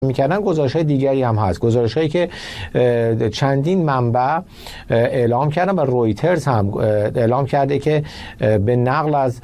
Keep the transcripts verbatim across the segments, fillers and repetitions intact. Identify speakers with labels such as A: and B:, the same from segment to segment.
A: میکردن گزارش‌های دیگری هم هست، گزارش‌هایی که چندین منبع اعلام کردن و رویترز هم اعلام کرده که به نقل از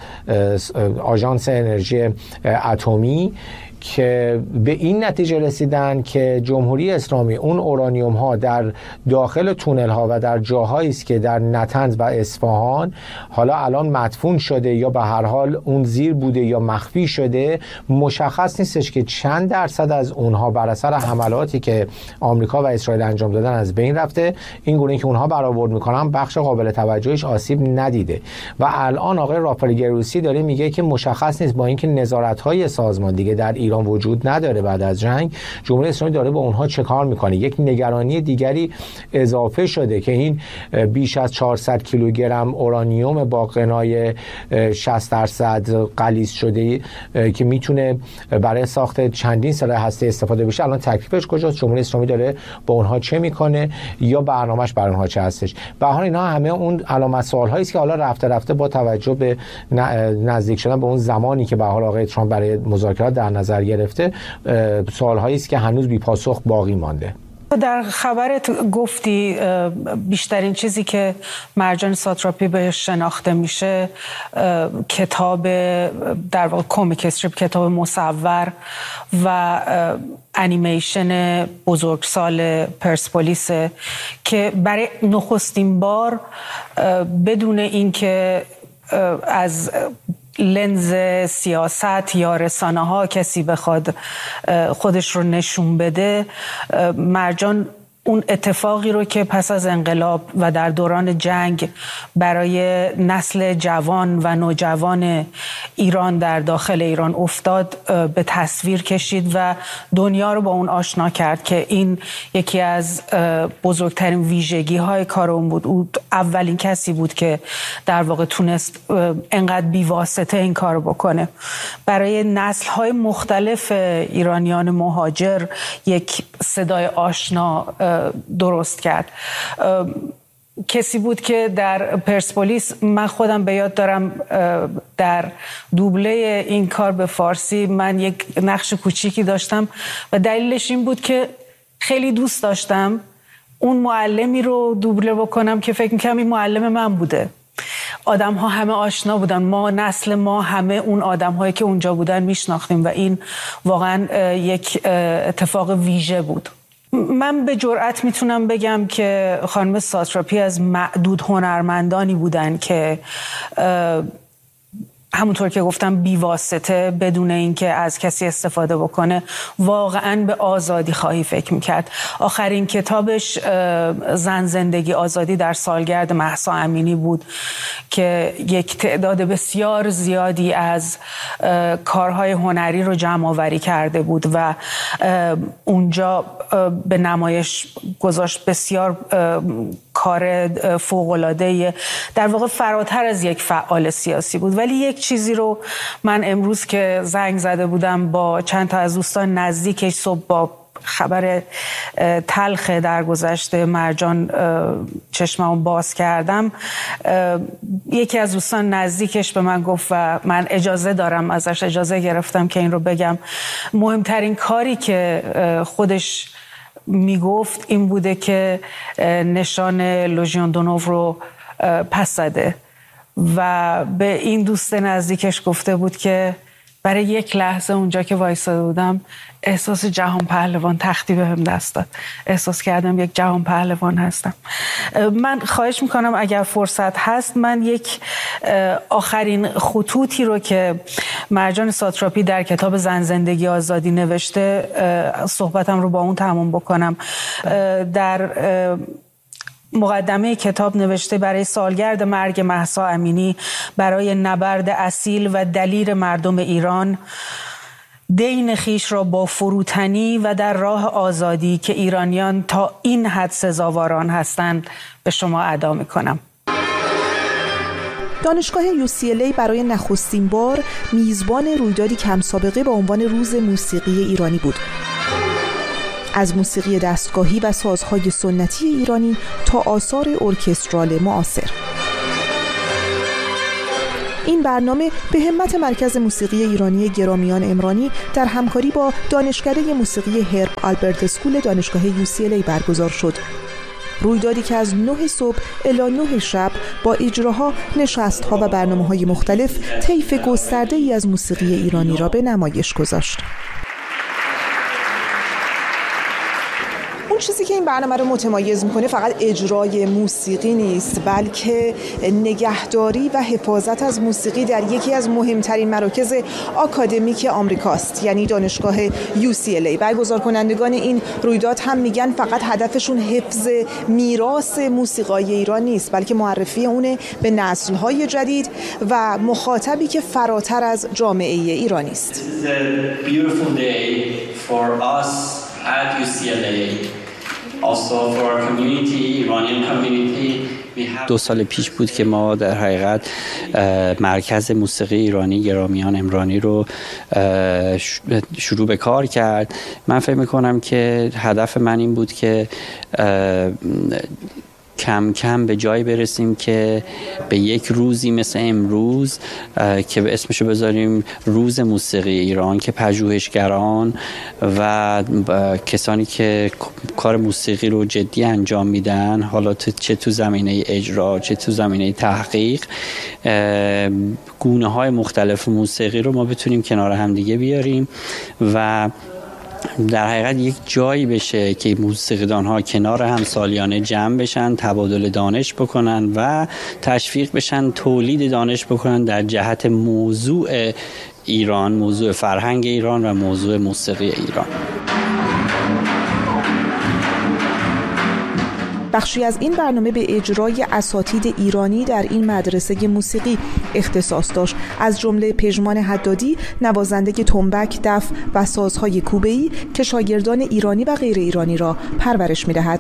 A: آژانس انرژی اتمی که به این نتیجه رسیدن که جمهوری اسلامی اون اورانیوم ها در داخل تونل ها و در جاهایی است که در نطنز و اصفهان حالا الان مدفون شده یا به هر حال اون زیر بوده یا مخفی شده، مشخص نیستش که چند درصد از اونها بر اثر حملاتی که آمریکا و اسرائیل انجام دادن از بین رفته. این گونه که اونها برآورد میکنن بخش قابل توجهش آسیب ندیده و الان آقای رافائل گروسی داره میگه که مشخص نیست، با اینکه نظارت های سازمان دیگه در ایران وجود نداره بعد از جنگ، جمهوری اسلامی داره با اونها چه کار میکنه. یک نگرانی دیگری اضافه شده که این بیش از چهارصد کیلوگرم اورانیوم با غنای شصت درصد غلیظ شده که میتونه برای ساخت چندین سلاح هسته استفاده بشه، الان تکلیفش کجاست؟ جمهوری اسلامی داره با اونها چه میکنه یا برنامه‌اش برای اونها چه هستش؟ به هر حال اینا همه اون علامت سوال هایی است که حالا رفته رفته با توجه به نزدیک شدن به اون زمانی که به حال آقای ترامپ برای مذاکرات در نظر گرفته، سوال‌هایی است که هنوز بی پاسخ باقی مانده.
B: در خبرت گفتی بیشترین چیزی که مرجان ساتراپی بهش شناخته میشه کتاب در واقع کمیک استریپ، کتاب مصور و انیمیشن بزرگسال پرسپولیس که برای نخستین بار بدون اینکه از لنز سیاست یا رسانه ها کسی بخواد خودش رو نشون بده، مرجان اون اتفاقی رو که پس از انقلاب و در دوران جنگ برای نسل جوان و نوجوان ایران در داخل ایران افتاد به تصویر کشید و دنیا رو با اون آشنا کرد که این یکی از بزرگترین ویژگی های کار اون بود. او اولین کسی بود که در واقع تونست انقدر بیواسطه این کار رو بکنه. برای نسل های مختلف ایرانیان مهاجر یک صدای آشنا درست کرد. کسی بود که در پرسپولیس، من خودم به یاد دارم در دوبله این کار به فارسی من یک نقش کوچیکی داشتم و دلیلش این بود که خیلی دوست داشتم اون معلمی رو دوبله بکنم که فکر می‌کنم این معلم من بوده. آدم ها همه آشنا بودن، ما نسل ما همه اون آدم هایی که اونجا بودن میشناختیم و این واقعا یک اتفاق ویژه بود. من به جرئت میتونم بگم که خانم ساتراپی از معدود هنرمندانی بودن که همونطور که گفتم بیواسطه، بدون اینکه از کسی استفاده بکنه، واقعا به آزادی خواهی فکر میکرد. آخرین کتابش زن زندگی آزادی در سالگرد مهسا امینی بود که یک تعداد بسیار زیادی از کارهای هنری رو جمع آوری کرده بود و اونجا به نمایش گذاشت. بسیار کار فوق‌العاده، در واقع فراتر از یک فعال سیاسی بود. ولی یک چیزی رو من امروز که زنگ زده بودم با چند تا از دوستان نزدیکش، صبح با خبر تلخ در گذشته مرجان چشممو باز کردم، یکی از دوستان نزدیکش به من گفت و من اجازه دارم ازش، اجازه گرفتم که این رو بگم، مهمترین کاری که خودش میگفت این بوده که نشان لژیون دونوو رو پس زده و به این دوست نزدیکش گفته بود که برای یک لحظه اونجا که وایساده بودم احساس جهان پهلوان تختی بهم دست داد. احساس کردم یک جهان پهلوان هستم. من خواهش میکنم اگر فرصت هست من یک آخرین خطوطی رو که مرجان ساتراپی در کتاب زن زندگی آزادی نوشته صحبتم رو با اون تموم بکنم. در مقدمه کتاب نوشته برای سالگرد مرگ مهسا امینی، برای نبرد اصیل و دلیر مردم ایران، دین خیش را با فروتنی و در راه آزادی که ایرانیان تا این حد سزاواران هستند به شما ادا می‌کنم.
C: دانشگاه یو سی ال ای برای نخستین بار میزبان رویدادی کم سابقه با عنوان روز موسیقی ایرانی بود. از موسیقی دستگاهی و سازهای سنتی ایرانی تا آثار ارکسترال معاصر. این برنامه به همت مرکز موسیقی ایرانی گرامیان عمرانی در همکاری با دانشکده موسیقی هرب آلبرت اسکول دانشگاه یو سی ال ای برگزار شد. رویدادی که از نه صبح الی نه شب با اجراها، نشست‌ها و برنامه‌های مختلف طیف گسترده‌ای از موسیقی ایرانی را به نمایش گذاشت. اون چیزی که این برنامه رو متمایز میکنه فقط اجرای موسیقی نیست، بلکه نگهداری و حفاظت از موسیقی در یکی از مهمترین مراکز آکادمیک آمریکاست، یعنی دانشگاه یو سی ال ای. برگزار کنندگان این رویداد هم میگن فقط هدفشون حفظ میراث موسیقای ایران نیست، بلکه معرفی اونه به نسل‌های جدید و مخاطبی که فراتر از جامعه ایرانی است.
D: At U C L A, also for our community, Iranian community. دو سال پیش بود که ما در حقیقت مرکز موسیقی ایرانی گرامیان عمرانی رو شروع به کار کرد. من فکر میکنم که هدف من این بود که کم کم به جایی برسیم که به یک روزی مثل امروز که به اسمشو بذاریم روز موسیقی ایران، که پژوهشگران و کسانی که کار موسیقی رو جدی انجام میدن، حالا چه تو زمینه اجرا چه تو زمینه تحقیق، گونه های مختلف موسیقی رو ما بتونیم کنار هم دیگه بیاریم و در حقیقت یک جایی بشه که موسیقیدان ها کنار هم سالیانه جمع بشن، تبادل دانش بکنن و تشویق بشن تولید دانش بکنن در جهت موضوع ایران، موضوع فرهنگ ایران و موضوع موسیقی ایران.
C: بخشی از این برنامه به اجرای اساتید ایرانی در این مدرسه موسیقی اختصاص داشت، از جمله پژمان حدادی، نوازنده تنبک، دف و سازهای کوبه‌ای که شاگردان ایرانی و غیر ایرانی را پرورش می‌دهد.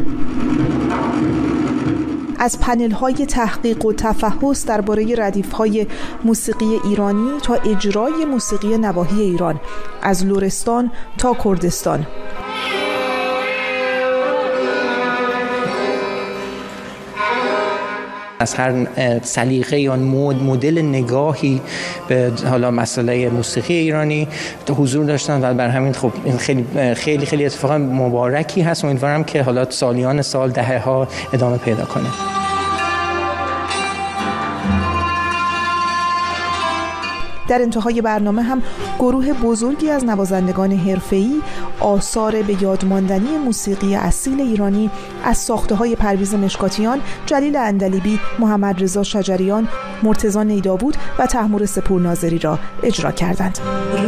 C: از پنل‌های تحقیق و تفحص درباره ردیف‌های موسیقی ایرانی تا اجرای موسیقی نواحی ایران، از لرستان تا کردستان.
E: از هر سلیقه یا مد مدل نگاهی به حالا مسئله موسیقی ایرانی حضور داشتن و بر همین خب این خیلی خیلی خیلی اتفاقا مبارکی هست. امیدوارم که حالا سالیان سال، دهه ها ادامه پیدا کنه.
C: در انتهای برنامه هم گروه بزرگی از نوازندگان حرفه‌ای آثار به یاد ماندنی موسیقی اصیل ایرانی از ساخته‌های پرویز مشکاتیان، جلیل عندلیبی، محمد رضا شجریان، مرتضی نیدابود و طهمورث پورناظری را اجرا کردند.